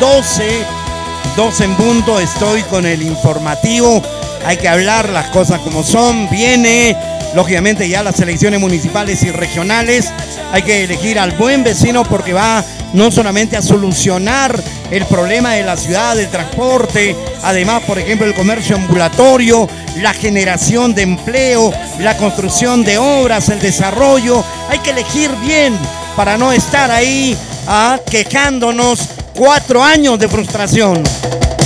12 en punto, estoy con el informativo. Hay que hablar las cosas como son. Viene, lógicamente, ya las elecciones municipales y regionales. Hay que elegir al buen vecino porque va no solamente a solucionar el problema de la ciudad, del transporte, además, por ejemplo, el comercio ambulatorio, la generación de empleo, la construcción de obras, el desarrollo. Hay que elegir bien para no estar ahí quejándonos 4 años de frustración.